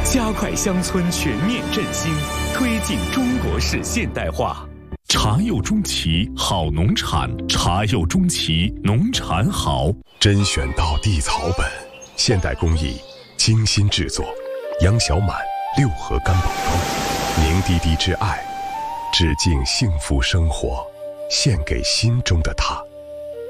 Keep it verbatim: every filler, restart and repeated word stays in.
加快乡村全面振兴，推进中国式现代化。 茶柚中旗好农产，茶柚中旗农产好， 甄选到地草本，现代工艺精心制作。杨小满六合干宝汤，凝滴滴之爱，致敬幸福生活，献给心中的他。